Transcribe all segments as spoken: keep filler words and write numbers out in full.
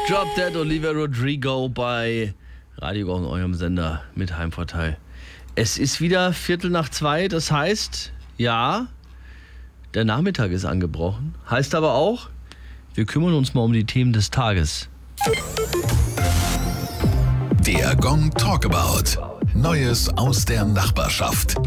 Drop Dead, Olivia Rodrigo bei Radio Gong, eurem Sender mit Heimvorteil. Es ist wieder Viertel nach zwei, das heißt, ja, der Nachmittag ist angebrochen. Heißt aber auch, wir kümmern uns mal um die Themen des Tages. Der Gong Talkabout. Neues aus der Nachbarschaft.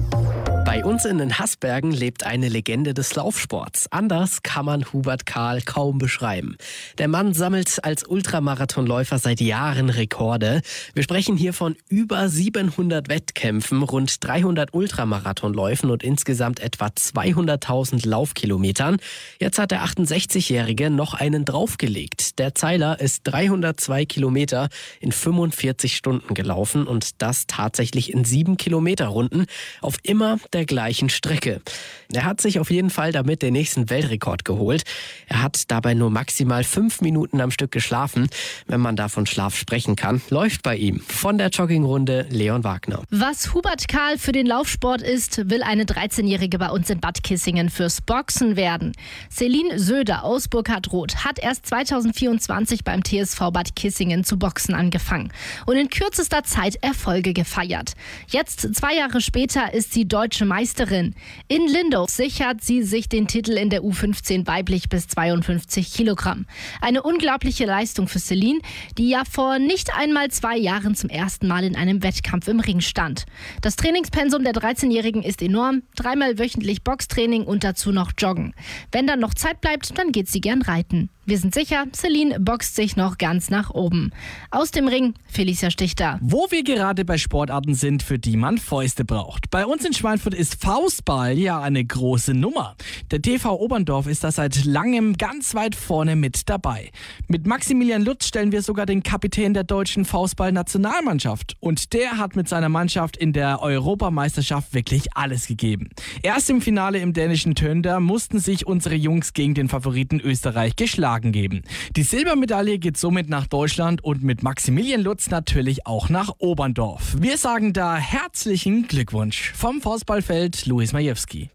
Bei uns in den Haßbergen lebt eine Legende des Laufsports. Anders kann man Hubert Kahl kaum beschreiben. Der Mann sammelt als Ultramarathonläufer seit Jahren Rekorde. Wir sprechen hier von über siebenhundert Wettkämpfen, rund dreihundert Ultramarathonläufen und insgesamt etwa zweihunderttausend Laufkilometern. Jetzt hat der achtundsechzigjährige noch einen draufgelegt. Der Zeiler ist dreihundertzwei Kilometer in fünfundvierzig Stunden gelaufen und das tatsächlich in sieben Kilometer Runden auf immer der gleichen Strecke. Er hat sich auf jeden Fall damit den nächsten Weltrekord geholt. Er hat dabei nur maximal fünf Minuten am Stück geschlafen, wenn man da von Schlaf sprechen kann. Läuft bei ihm. Von der Joggingrunde Leon Wagner. Was Hubert Kahl für den Laufsport ist, will eine dreizehnjährige bei uns in Bad Kissingen fürs Boxen werden. Celine Söder aus Burkhardroth hat erst zweitausendvierundzwanzig beim T S V Bad Kissingen zu boxen angefangen und in kürzester Zeit Erfolge gefeiert. Jetzt, zwei Jahre später, ist sie deutsche Meisterin. In Lindau sichert sie sich den Titel in der U fünfzehn weiblich bis zweiundfünfzig Kilogramm. Eine unglaubliche Leistung für Celine, die ja vor nicht einmal zwei Jahren zum ersten Mal in einem Wettkampf im Ring stand. Das Trainingspensum der dreizehnjährigen ist enorm. Dreimal wöchentlich Boxtraining und dazu noch Joggen. Wenn dann noch Zeit bleibt, dann geht sie gern reiten. Wir sind sicher, Celine boxt sich noch ganz nach oben. Aus dem Ring, Felicia Stichter. Wo wir gerade bei Sportarten sind, für die man Fäuste braucht. Bei uns in Schweinfurt ist Faustball ja eine große Nummer. Der T V Oberndorf ist da seit langem ganz weit vorne mit dabei. Mit Maximilian Lutz stellen wir sogar den Kapitän der deutschen Faustball-Nationalmannschaft. Und der hat mit seiner Mannschaft in der Europameisterschaft wirklich alles gegeben. Erst im Finale im dänischen Tönder mussten sich unsere Jungs gegen den Favoriten Österreich geschlagen geben. Die Silbermedaille geht somit nach Deutschland und mit Maximilian Lutz natürlich auch nach Oberndorf. Wir sagen da herzlichen Glückwunsch. Vom Faustballfeld Luis Majewski.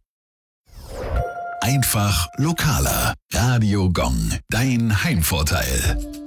Einfach lokaler. Radio Gong, dein Heimvorteil.